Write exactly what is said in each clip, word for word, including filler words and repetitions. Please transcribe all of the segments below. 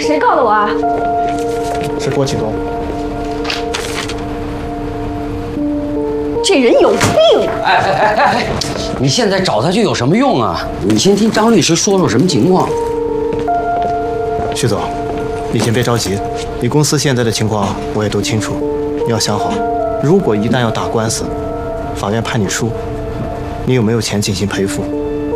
谁告的我啊？ 是郭启东。 这人有病！ 哎哎哎哎哎！你现在找他去有什么用啊？你先听张律师说说什么情况。 徐总，你先别着急，你公司现在的情况我也都清楚。你要想好，如果一旦要打官司，法院判你输，你有没有钱进行赔付？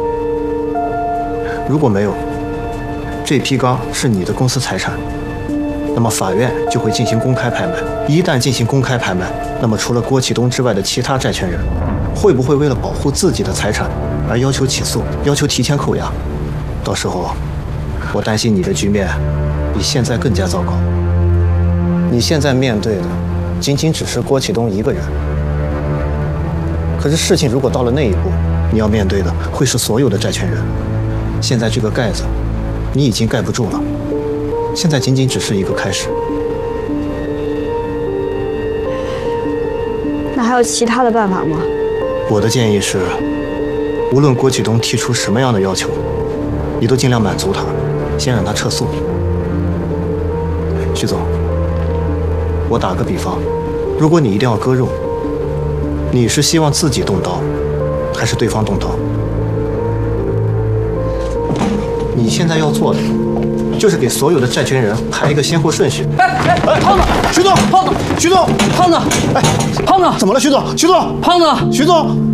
如果没有，这批钢是你的公司财产，那么法院就会进行公开拍卖。一旦进行公开拍卖，那么除了郭启东之外的其他债权人，会不会为了保护自己的财产而要求起诉，要求提前扣押？到时候，我担心你的局面比现在更加糟糕。你现在面对的仅仅只是郭启东一个人，可是事情如果到了那一步，你要面对的会是所有的债权人。现在这个盖子，你已经盖不住了，现在仅仅只是一个开始。 那还有其他的办法吗？ 我的建议是，无论郭启东提出什么样的要求，你都尽量满足他，先让他撤诉。徐总，我打个比方，如果你一定要割肉，你是希望自己动刀，还是对方动刀？你现在要做的，就是给所有的债权人排一个先后顺序。 哎哎哎，胖子， 徐总， 胖子， 徐总， 胖子， 哎， 胖子， 怎么了，徐总？徐总， 胖子， 徐总。